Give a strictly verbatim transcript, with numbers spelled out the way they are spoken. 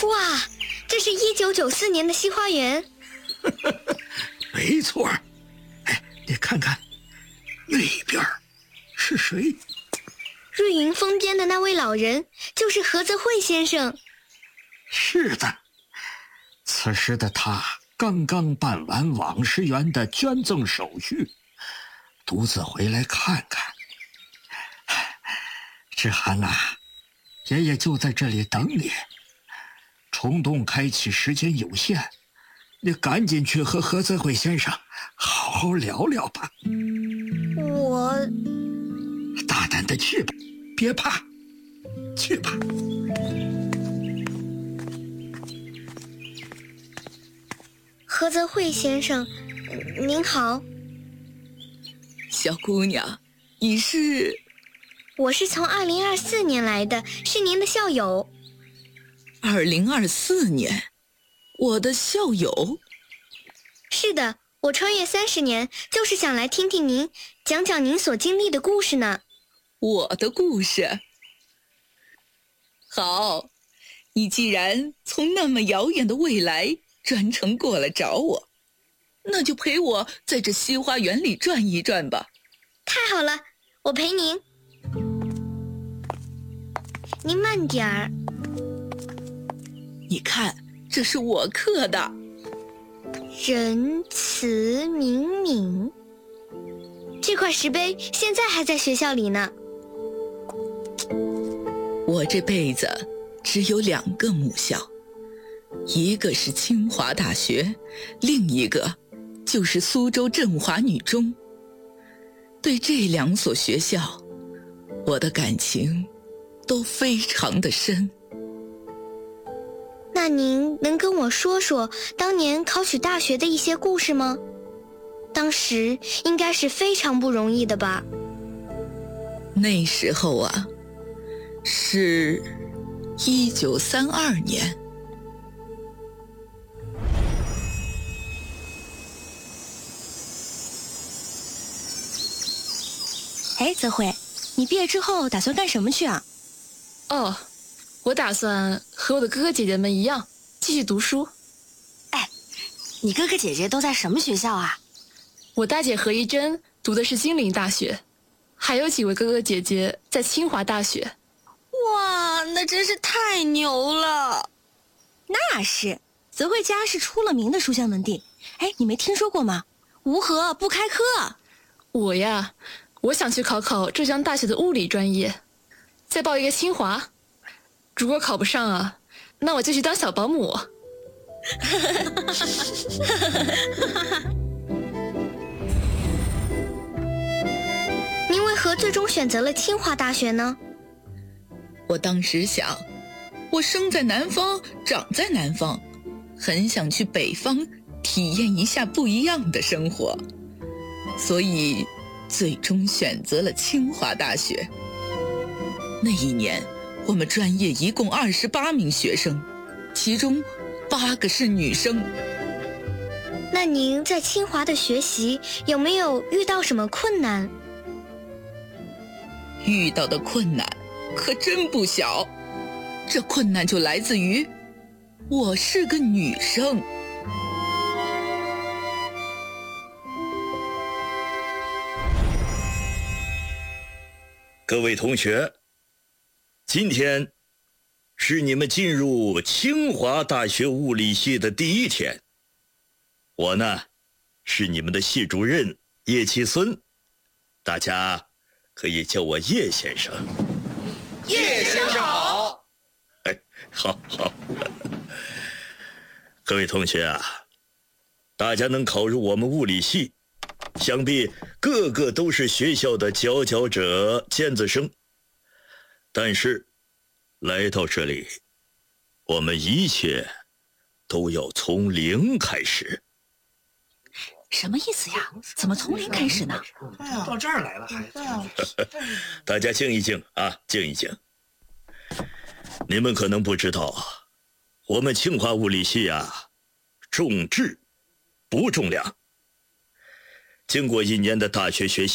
哇，这是一九九四年的西花园。 没错。哎，你看看，那边是谁？ 瑞云峰边的那位老人就是何泽慧先生。 是的，此时的他刚刚办完往事园的捐赠手续，独自回来看看。志涵呐，爷爷就在这里等你。虫洞开启时间有限，你赶紧去和何泽慧先生好好聊聊吧。 我大胆的去吧，别怕，去吧。 何泽慧先生，您好。 小姑娘，你是？ 我是从二零二四年来的，是您的校友。 二零二四年，我的校友？ 是的，我穿越三十年，就是想来听听您讲讲您所经历的故事呢。 我的故事？好，你既然从那么遥远的未来专程过来找我，那就陪我在这西花园里转一转吧。 太好了，我陪您。您慢点儿。 你看，这是我刻的。 仁慈敏敏，这块石碑现在还在学校里呢。 我这辈子只有两个母校，一个是清华大学，另一个就是苏州振华女中。对这两所学校，我的感情都非常的深。 那您能跟我说说当年考取大学的一些故事吗？当时应该是非常不容易的吧？ 那时候啊，是一九三二年。 哎，泽慧，你毕业之后打算干什么去啊？ 哦，我打算和我的哥哥姐姐们一样继续读书。 哎，你哥哥姐姐都在什么学校啊？ 我大姐何一珍读的是金陵大学，还有几位哥哥姐姐在清华大学。 哇，那真是太牛了！那是，泽慧家是出了名的书香门第。哎，你没听说过吗？无核不开科。 我呀，我想去考考浙江大学的物理专业，再报一个清华。如果考不上啊，那我就去当小保姆。 您为何最终选择了清华大学呢？ 我当时想，我生在南方，长在南方，很想去北方体验一下不一样的生活，所以最终选择了清华大学。那一年我们专业一共二十八名学生，其中八个是女生。 那您在清华的学习有没有遇到什么困难？ 遇到的困难可真不小，这困难就来自于我是个女生。 各位同学，今天是你们进入清华大学物理系的第一天。我呢，是你们的系主任叶其孙，大家可以叫我叶先生。 叶先生好。 哎，好好。各位同学啊，大家能考入我们物理系，想必个个都是学校的佼佼者、尖子生。但是来到这里，我们一切都要从零开始。 什么意思呀？怎么从零开始呢？ 到这儿来了还大家静一静啊，静一静。你们可能不知道，我们清华物理系啊，重质不重量。经过一年的大学学习，